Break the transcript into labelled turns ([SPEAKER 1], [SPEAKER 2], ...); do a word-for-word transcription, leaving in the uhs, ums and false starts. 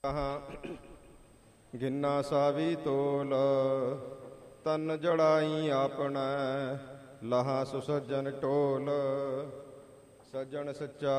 [SPEAKER 1] ਗਿਨਾ ਸਾਵੀ ਤੋਲ ਤਨ ਜੜਾਈ ਆਪਣਾ, ਲਹਾ ਸੁਸਜਨ ਟੋਲ। ਸੱਜਣ ਸੱਚਾ